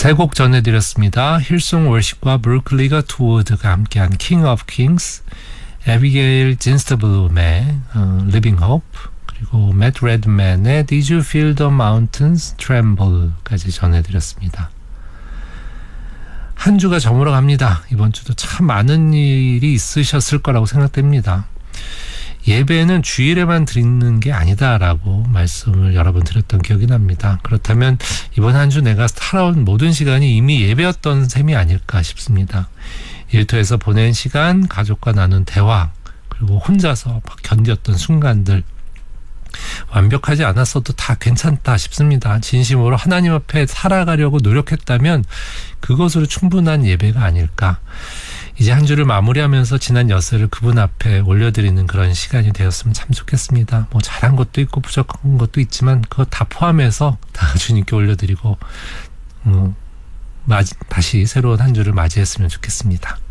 세 곡 전해드렸습니다. 힐송 월십과 브루크 리거 투워드가 함께한 King of Kings, 에비게일 진스터블룸의 Living Hope, 그리고 맷 레드맨의 Did You Feel the Mountains Tremble까지 전해드렸습니다. 한 주가 저물어 갑니다. 이번 주도 참 많은 일이 있으셨을 거라고 생각됩니다. 예배는 주일에만 드리는 게 아니다라고 말씀을 여러 번 드렸던 기억이 납니다. 그렇다면 이번 한 주 내가 살아온 모든 시간이 이미 예배였던 셈이 아닐까 싶습니다. 일터에서 보낸 시간, 가족과 나눈 대화, 그리고 혼자서 막 견뎠던 순간들, 완벽하지 않았어도 다 괜찮다 싶습니다. 진심으로 하나님 앞에 살아가려고 노력했다면 그것으로 충분한 예배가 아닐까. 이제 한 주를 마무리하면서 지난 여세를 그분 앞에 올려드리는 그런 시간이 되었으면 참 좋겠습니다. 뭐 잘한 것도 있고 부족한 것도 있지만 그거 다 포함해서 다 주님께 올려드리고 다시 새로운 한 주를 맞이했으면 좋겠습니다.